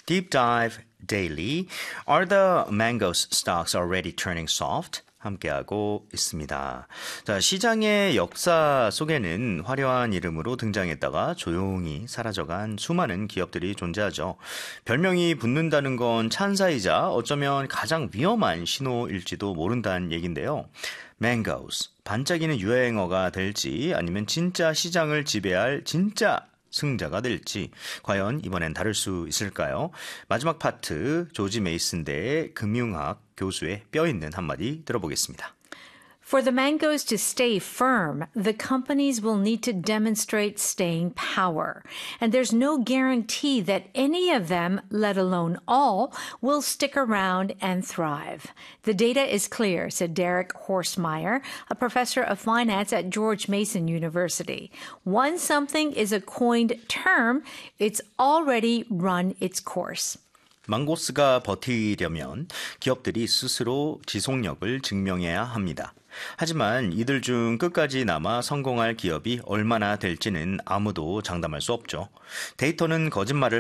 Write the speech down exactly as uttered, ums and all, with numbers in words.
Deep Dive Daily. Are the mangoes stocks already turning soft? 함께하고 있습니다. 자, 시장의 역사 속에는 화려한 이름으로 등장했다가 조용히 사라져간 수많은 기업들이 존재하죠. 별명이 붙는다는 건 찬사이자 어쩌면 가장 위험한 신호일지도 모른다는 얘긴데요. Mangoes, 반짝이는 유행어가 될지 아니면 진짜 시장을 지배할 진짜 승자가 될지 과연 이번엔 다를 수 있을까요? 마지막 파트 조지 메이슨대의 금융학 교수의 뼈있는 한마디 들어보겠습니다. For the mangoes to stay firm, the companies will need to demonstrate staying power. And there's no guarantee that any of them, let alone all, will stick around and thrive. The data is clear, said Derek Horstmeyer, a professor of finance at George Mason University. Once something is a coined term, it's already run its course. 망고스가 버티려면 기업들이 스스로 지속력을 증명해야 합니다. 하지만 이들 중 끝까지 남아 성공할 기업이 얼마나 될지는 아무도 장담할 수 없죠. 데이터는 거짓말을